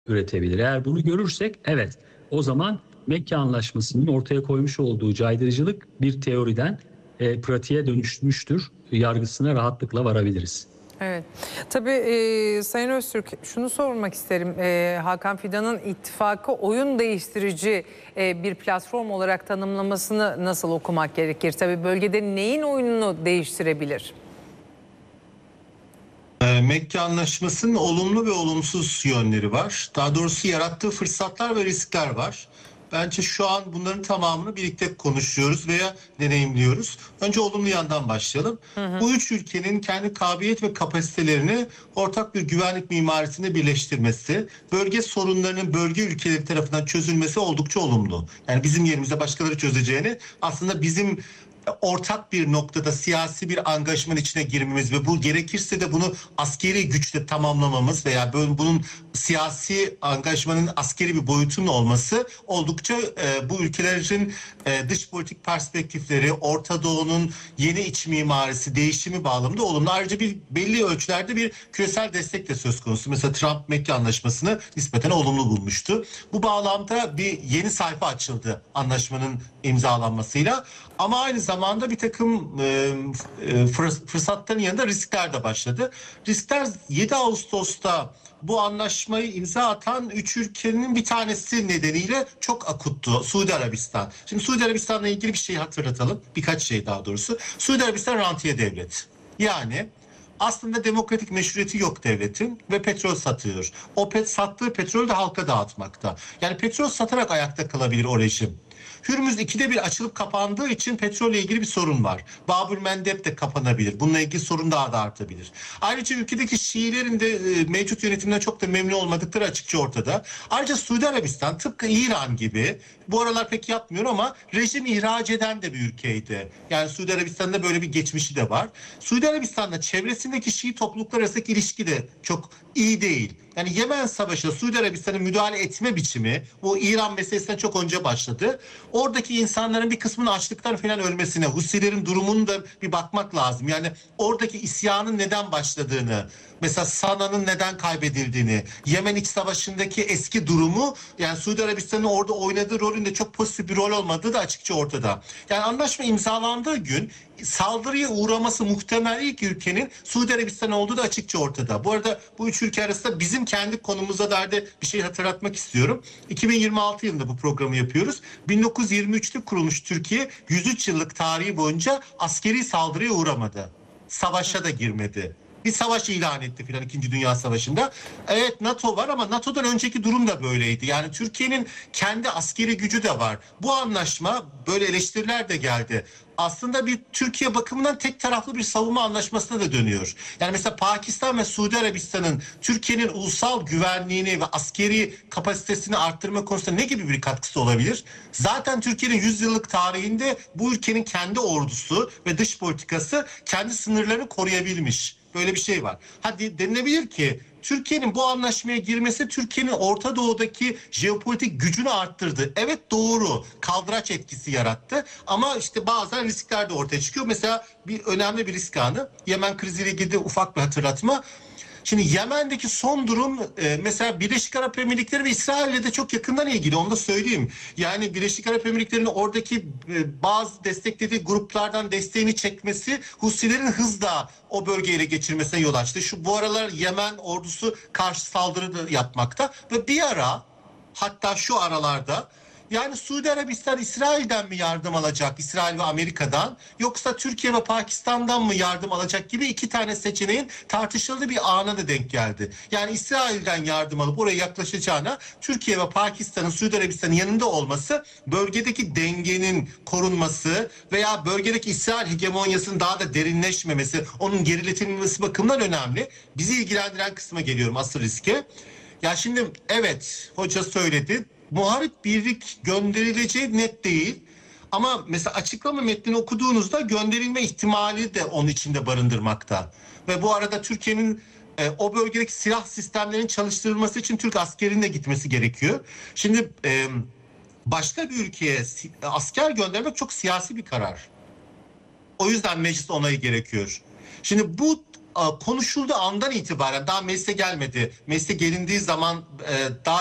üretebilir. Eğer bunu görürsek evet, o zaman Mekke Anlaşması'nın ortaya koymuş olduğu caydırıcılık bir teoriden pratiğe dönüşmüştür yargısına rahatlıkla varabiliriz. Evet. Tabii Sayın Öztürk, şunu sormak isterim. Hakan Fidan'ın ittifakı oyun değiştirici bir platform olarak tanımlamasını nasıl okumak gerekir? Tabii bölgede neyin oyununu değiştirebilir? Mekke Anlaşması'nın olumlu ve olumsuz yönleri var. Daha doğrusu yarattığı fırsatlar ve riskler var. Bence şu an bunların tamamını birlikte konuşuyoruz veya deneyimliyoruz. Önce olumlu yandan başlayalım. Bu üç ülkenin kendi kabiliyet ve kapasitelerini ortak bir güvenlik mimarisinde birleştirmesi, bölge sorunlarının bölge ülkeleri tarafından çözülmesi oldukça olumlu. Yani bizim yerimize başkaları çözeceğini, aslında bizim ortak bir noktada siyasi bir angajman içine girmemiz ve bu gerekirse de bunu askeri güçle tamamlamamız veya bunun siyasi angajmanın askeri bir boyutunun olması oldukça bu ülkelerin dış politik perspektifleri, Orta Doğu'nun yeni iç mimarisi, değişimi bağlamında olumlu. Ayrıca belli ölçülerde bir küresel destek de söz konusu. Mesela Trump Mekke Anlaşması'nı nispeten olumlu bulmuştu. Bu bağlamda bir yeni sayfa açıldı anlaşmanın imzalanmasıyla. Ama aynı zamanda bir takım fırsatların yanında riskler de başladı. Riskler 7 Ağustos'ta bu anlaşmayı imza atan 3 ülkenin bir tanesi nedeniyle çok akuttu. Suudi Arabistan. Şimdi Suudi Arabistan'la ilgili bir şey hatırlatalım. Birkaç şey daha doğrusu. Suudi Arabistan rantiye devlet. Yani aslında demokratik meşruiyeti yok devletin ve petrol satıyor. Sattığı petrolü de halka dağıtmakta. Yani petrol satarak ayakta kalabilir o rejim. Hürmüz 2'de 1 açılıp kapandığı için petrolle ilgili bir sorun var. Babül Mendeb de kapanabilir. Bununla ilgili sorun daha da artabilir. Ayrıca ülkedeki Şiilerin de mevcut yönetimden çok da memnun olmadıkları açıkça ortada. Ayrıca Suudi Arabistan tıpkı İran gibi, bu aralar pek yapmıyor ama rejim ihraç eden de bir ülkeydi. Yani Suudi Arabistan'da böyle bir geçmişi de var. Suudi Arabistan'da çevresindeki Şii topluluklar arasındaki ilişki de çok iyi değil. Yani Yemen Savaşı'na Suudi Arabistan'ın müdahale etme biçimi bu İran meselesinden çok önce başladı. Oradaki insanların bir kısmının açlıktan falan ölmesine, Husilerin durumunu da bir bakmak lazım. Yani oradaki isyanın neden başladığını, mesela Sana'nın neden kaybedildiğini, Yemen İç Savaşı'ndaki eski durumu, yani Suudi Arabistan'ın orada oynadığı rolün de çok pozitif bir rol olmadığı da açıkça ortada. Yani anlaşma imzalandığı gün saldırıya uğraması muhtemel ilk ülkenin Suudi Arabistan olduğu da açıkça ortada. Bu arada bu üç ülke arasında bizim kendi konumuza dair de bir şey hatırlatmak istiyorum. 2026 yılında bu programı yapıyoruz. 1923'te kurulmuş Türkiye 103 yıllık tarihi boyunca askeri saldırıya uğramadı. Savaşa da girmedi. Bir savaş ilan etti filan 2. Dünya Savaşı'nda. Evet, NATO var ama NATO'dan önceki durum da böyleydi. Yani Türkiye'nin kendi askeri gücü de var. Bu anlaşma, böyle eleştiriler de geldi, aslında bir Türkiye bakımından tek taraflı bir savunma anlaşmasına da dönüyor. Yani mesela Pakistan ve Suudi Arabistan'ın Türkiye'nin ulusal güvenliğini ve askeri kapasitesini arttırma konusunda ne gibi bir katkısı olabilir? Zaten Türkiye'nin 100 yıllık tarihinde bu ülkenin kendi ordusu ve dış politikası kendi sınırlarını koruyabilmiş. Böyle bir şey var. Hadi denilebilir ki Türkiye'nin bu anlaşmaya girmesi Türkiye'nin Orta Doğu'daki jeopolitik gücünü arttırdı. Evet, doğru. Kaldıraç etkisi yarattı. Ama işte bazen riskler de ortaya çıkıyor. Mesela önemli bir risk anı. Yemen kriziyle ilgili ufak bir hatırlatma. Şimdi Yemen'deki son durum mesela Birleşik Arap Emirlikleri ve İsrail'le de çok yakından ilgili, onu da söyleyeyim. Yani Birleşik Arap Emirlikleri'nin oradaki bazı desteklediği gruplardan desteğini çekmesi Husilerin hızla o bölgeyi ele geçirmesine yol açtı. Bu aralar Yemen ordusu karşı saldırı da yapmakta ve bir ara, hatta şu aralarda, yani Suudi Arabistan İsrail'den mi yardım alacak, İsrail ve Amerika'dan, yoksa Türkiye ve Pakistan'dan mı yardım alacak gibi iki tane seçeneğin tartışıldığı bir ana da denk geldi. Yani İsrail'den yardım alıp oraya yaklaşacağına Türkiye ve Pakistan'ın Suudi Arabistan'ın yanında olması bölgedeki dengenin korunması veya bölgedeki İsrail hegemonyasının daha da derinleşmemesi, onun geriletilmesi bakımından önemli. Bizi ilgilendiren kısma geliyorum, asıl riske. Ya şimdi evet, hoca söyledi. Muharip birlik gönderileceği net değil. Ama mesela açıklama metnini okuduğunuzda gönderilme ihtimali de onun içinde barındırmakta. Ve bu arada Türkiye'nin o bölgedeki silah sistemlerinin çalıştırılması için Türk askerinin de gitmesi gerekiyor. Şimdi başka bir ülkeye asker göndermek çok siyasi bir karar. O yüzden meclis onayı gerekiyor. Şimdi bu konuşulduğu andan itibaren, daha meclise gelmedi, meclise gelindiği zaman daha